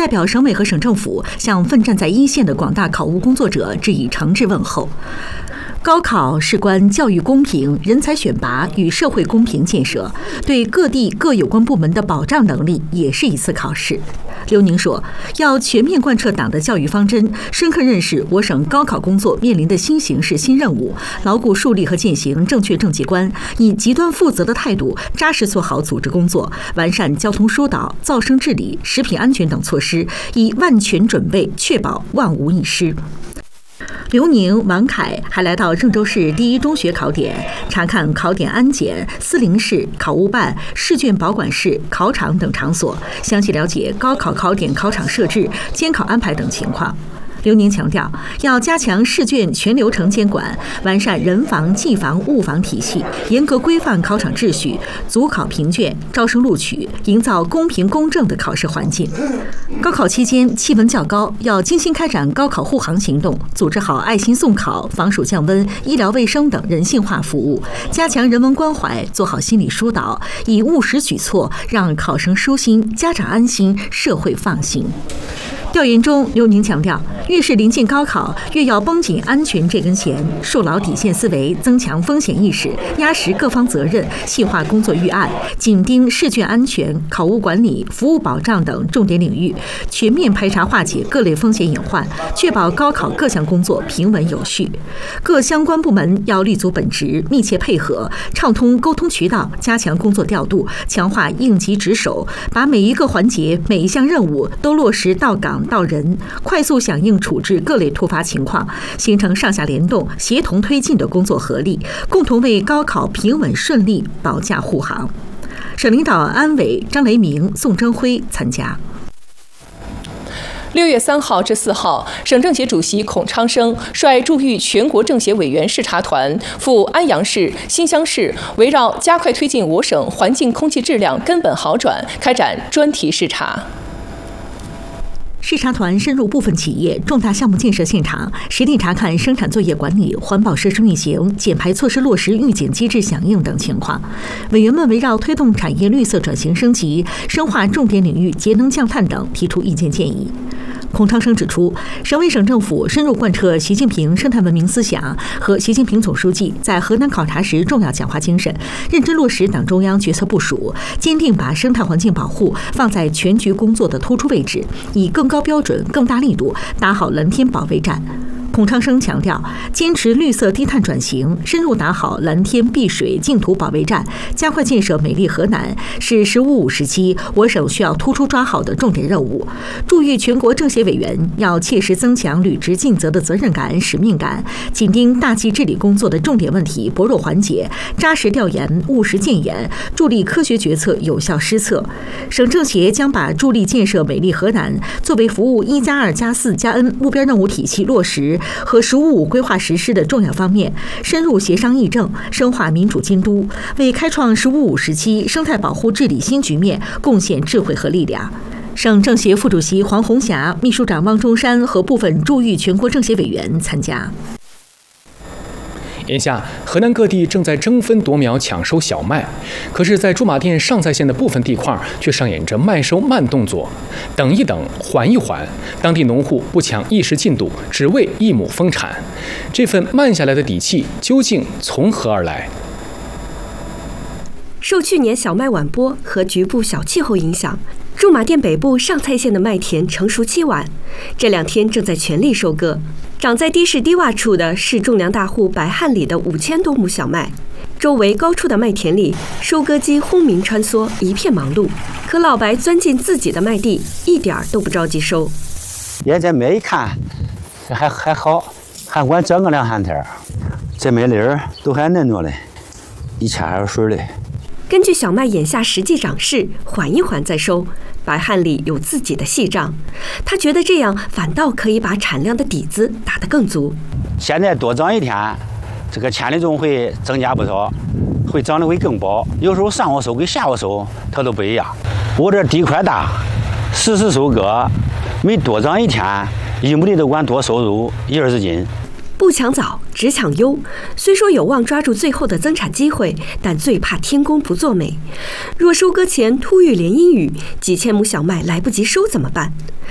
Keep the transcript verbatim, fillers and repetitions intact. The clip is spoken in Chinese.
代表省委和省政府向奋战在一线的广大考务工作者致以诚挚问候。高考事关教育公平、人才选拔与社会公平建设，对各地各有关部门的保障能力也是一次考试。刘宁说，要全面贯彻党的教育方针，深刻认识我省高考工作面临的新形势、新任务，牢固树立和践行正确政绩观，以极端负责的态度，扎实做好组织工作，完善交通疏导、噪声治理、食品安全等措施，以万全准备，确保万无一失。刘宁、王凯还来到郑州市第一中学考点，查看考点安检、司令室、考务办、试卷保管室、考场等场所，详细了解高考考点考场设置、监考安排等情况。刘宁强调，要加强试卷全流程监管，完善人防、技防、物防体系，严格规范考场秩序，组考评卷、招生录取，营造公平公正的考试环境。高考期间气温较高，要精心开展高考护航行动，组织好爱心送考、防暑降温、医疗卫生等人性化服务，加强人文关怀，做好心理疏导，以务实举措让考生舒心、家长安心、社会放心。调研中，刘宁强调，越是临近高考，越要绷紧安全这根弦，树牢底线思维，增强风险意识，压实各方责任，细化工作预案，紧盯试卷安全、考务管理、服务保障等重点领域，全面排查化解各类风险隐患，确保高考各项工作平稳有序。各相关部门要立足本职，密切配合，畅通沟通渠道，加强工作调度，强化应急值守，把每一个环节、每一项任务都落实到岗到人，快速响应处置各类突发情况，形成上下联动、协同推进的工作合力，共同为高考平稳顺利保驾护航。省领导安委张雷鸣、宋征辉参加。 六月三号至四号，省政协主席孔昌生率驻豫全国政协委员视察团赴安阳市、新乡市，围绕加快推进我省环境空气质量根本好转，开展专题视察。 视察团深入部分企业重大项目建设现场，实地查看生产作业管理、环保设施运行、减排措施落实、预检机制响应等情况。委员们围绕推动产业绿色转型升级、深化重点领域节能降碳等提出意见建议。孔昌生指出，省委省政府深入贯彻习近平生态文明思想和习近平总书记在河南考察时重要讲话精神，认真落实党中央决策部署，坚定把生态环境保护放在全局工作的突出位置，以更高标准、更大力度打好蓝天保卫战。孔昌生强调，坚持绿色低碳转型，深入打好蓝天碧水净土保卫战，加快建设美丽河南，是“十五五”时期我省需要突出抓好的重点任务。驻豫全国政协委员要切实增强履职尽责的责任感、使命感，紧盯大气治理工作的重点问题、薄弱环节，扎实调研、务实建言，助力科学决策有效施策。省政协将把助力建设美丽河南作为服务“一加二加四加 N” 目标任务体系落实和“十五五”规划实施的重要方面，深入协商议政，深化民主监督，为开创“十五五”时期生态保护治理新局面贡献智慧和力量。省政协副主席黄红霞、秘书长汪中山和部分驻豫全国政协委员参加。 眼下，河南各地正在争分夺秒抢收小麦，可是，在驻马店上蔡县的部分地块却上演着卖收慢动作。等一等，缓一缓，当地农户不抢一时进度，只为一亩丰产。这份慢下来的底气究竟从何而来？ 受去年小麦晚播和局部小气候影响，驻马店北部上蔡县的麦田成熟期晚，这两天正在全力收割。长在低势低洼处的是种粮大户白汉里的五千多亩小麦，周围高处的麦田里，收割机轰鸣穿梭，一片忙碌。可老白钻进自己的麦地，一点儿都不着急收。 现在麦一看，还还好，还管长个两三天，这麦粒儿都还嫩着嘞，一切还是水嘞。 根据小麦眼下实际长势，缓一缓再收。白汉里有自己的细账，他觉得这样反倒可以把产量的底子打得更足。 现在多长一天，这个千粒重会增加不少，会长得会更薄。有时候上午收跟下午收它都不一样。我这地块大，实时收割，每多长一天，一亩地都管多收入一二十斤。 不抢早，只抢优。虽说有望抓住最后的增产机会，但最怕天公不作美。若收割前突遇连阴雨，几千亩小麦来不及收怎么办？